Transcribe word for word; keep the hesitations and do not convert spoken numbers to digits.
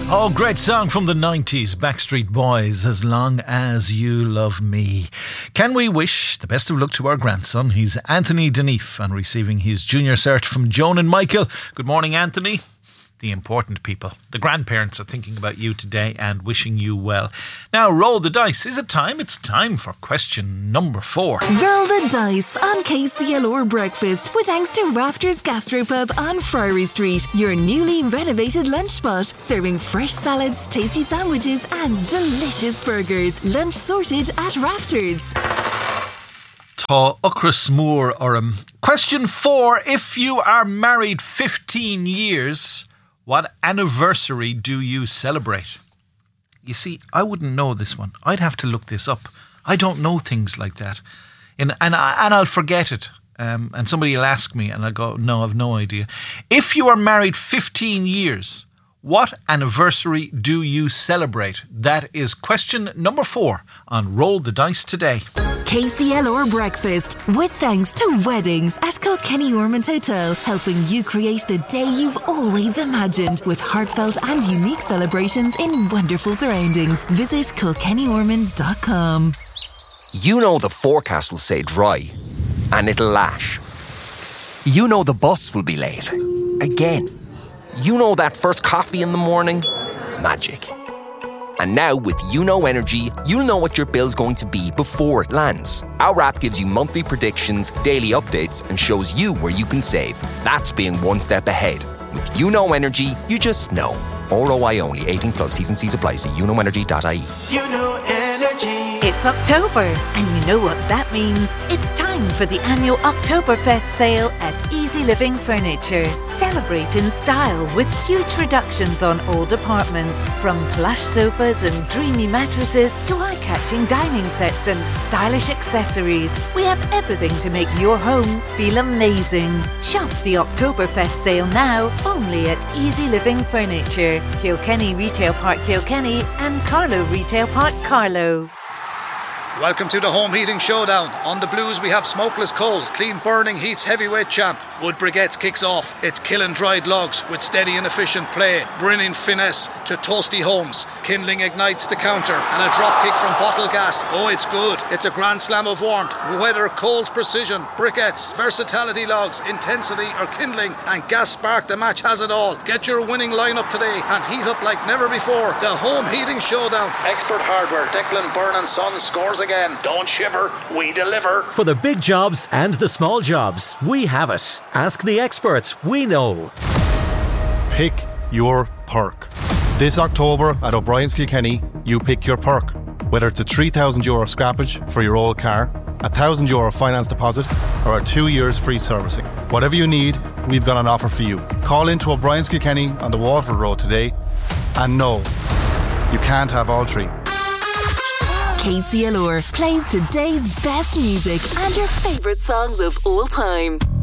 Oh, great song from the nineties, Backstreet Boys, As Long As You Love Me. Can we wish the best of luck to our grandson? He's Anthony Denif and receiving his junior cert from Joan and Michael. Good morning, Anthony. The important people, the grandparents, are thinking about you today and wishing you well. Now, roll the dice. Is it time? It's time for question number four. Roll the dice on K C L R Breakfast with thanks to Rafters Gastropub on Friary Street, your newly renovated lunch spot, serving fresh salads, tasty sandwiches and delicious burgers. Lunch sorted at Rafters. Tá Uchras Mór Orm. Question four. If you are married fifteen years, what anniversary do you celebrate? You see, I wouldn't know this one. I'd have to look this up. I don't know things like that. And, and, I, and I'll forget it. Um, and somebody will ask me and I'll go, no, I've no idea. If you are married fifteen years, what anniversary do you celebrate? That is question number four on Roll the Dice today. K C L R Breakfast with thanks to Weddings at Kilkenny Ormond Hotel, helping you create the day you've always imagined with heartfelt and unique celebrations in wonderful surroundings. Visit kilkenny ormonds dot com. You know the forecast will say dry and it'll lash. You know the bus will be late again. You know that first coffee in the morning? Magic. And now with You Know Energy, you'll know what your bill's going to be before it lands. Our app gives you monthly predictions, daily updates, and shows you where you can save. That's being one step ahead. With You Know Energy, you just know. R O I only, eighteen plus, T's and C's apply. See you know energy dot I E. You Know Energy. It's October, and you know what that means. It's time for the annual Oktoberfest sale at Easy Living Furniture. Celebrate in style with huge reductions on all departments, from plush sofas and dreamy mattresses to eye-catching dining sets and stylish accessories. We have everything to make your home feel amazing. Shop the Oktoberfest sale now only at Easy Living Furniture, Kilkenny Retail Park Kilkenny and Carlow Retail Park Carlow. Welcome to the Home Heating Showdown. On the blues we have Smokeless Cold, Clean Burning Heat's heavyweight champ. Wood Briquettes kicks off. It's killing dried logs with steady and efficient play, bringing finesse to toasty homes. Kindling ignites the counter and a drop kick from bottle gas. Oh, it's good. It's a grand slam of warmth. Whether cold's precision, briquettes, versatility logs, intensity or kindling and gas spark, the match has it all. Get your winning lineup today and heat up like never before. The Home Heating Showdown. Expert Hardware, Declan Byrne and Sons scores again. Don't shiver, we deliver. For the big jobs and the small jobs, we have it. Ask the experts, we know. Pick your perk. This October at O'Brien's Kilkenny, you pick your perk. Whether it's a three thousand euro scrappage for your old car, a one thousand euro finance deposit, or a two years free servicing. Whatever you need, we've got an offer for you. Call into O'Brien's Kilkenny on the Waterford Road today. And no, you can't have all three. K C L R plays today's best music and your favourite songs of all time.